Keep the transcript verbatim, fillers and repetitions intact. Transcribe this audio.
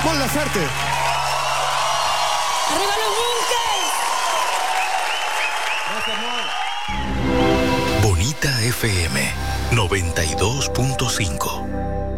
Mon Laferte. ¡Arriba los Bunkers! Bonita F M noventa y dos punto cinco.